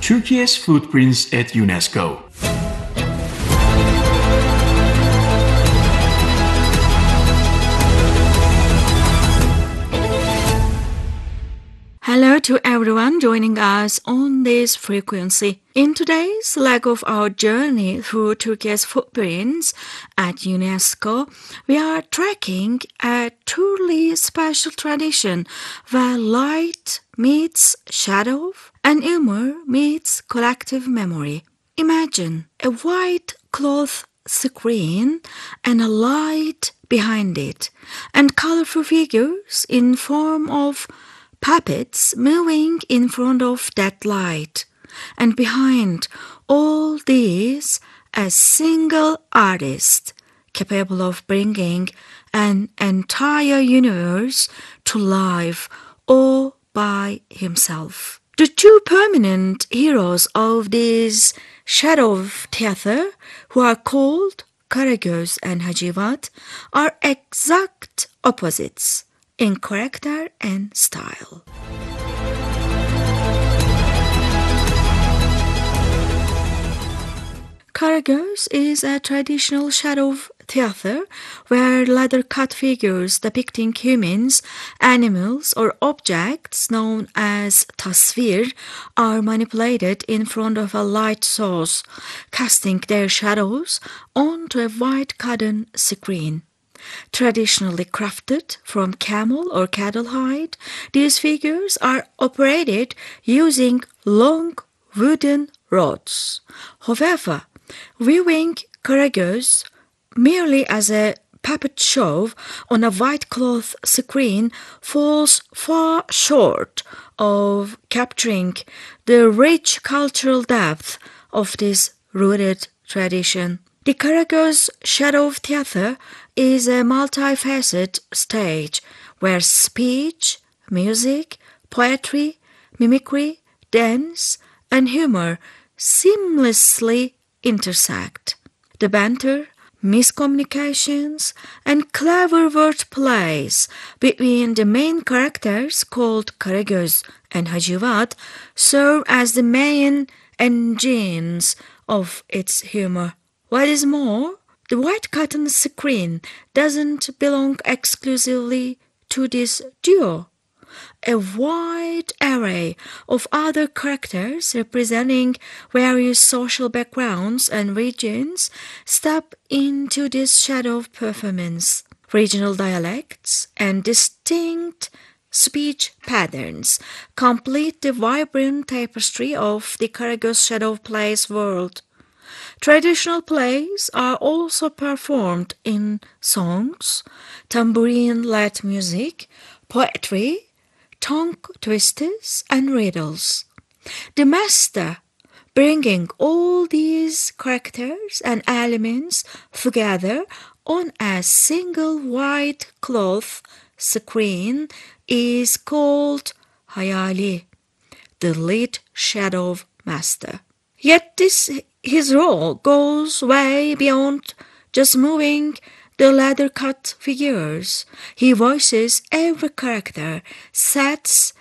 Turkey's footprints at UNESCO. Hello to everyone joining us on this frequency. In today's leg of our journey through Turkey's footprints at UNESCO, we are tracking a truly special tradition where light meets shadow and humor meets collective memory. Imagine a white cloth screen and a light behind it, and colorful figures in form of puppets moving in front of that light, and behind all these, a single artist capable of bringing an entire universe to life all by himself. The two permanent heroes of this shadow theater, who are called Karagöz and Hacivat, are exact opposites in character and style. Karagöz is a traditional shadow theater where leather-cut figures depicting humans, animals, or objects known as tasvir are manipulated in front of a light source, casting their shadows onto a white cotton screen. Traditionally crafted from camel or cattle hide, these figures are operated using long wooden rods. However, viewing Karagöz merely as a puppet show on a white cloth screen falls far short of capturing the rich cultural depth of this rooted tradition. The Karagöz Shadow Theater is a multifaceted stage where speech, music, poetry, mimicry, dance, and humor seamlessly intersect. The banter, miscommunications, and clever wordplays between the main characters called Karagöz and Hacivat serve as the main engines of its humor. What is more, the white cotton screen doesn't belong exclusively to this duo. A wide array of other characters representing various social backgrounds and regions step into this shadow performance. Regional dialects and distinct speech patterns complete the vibrant tapestry of the Karagöz Shadow Plays world. Traditional plays are also performed in songs, tambourine-led music, poetry, tongue twisters, and riddles. The master, bringing all these characters and elements together on a single white cloth screen, is called Hayali, the lead shadow master. Yet his role goes way beyond just moving the leather-cut figures. He voices every character, sets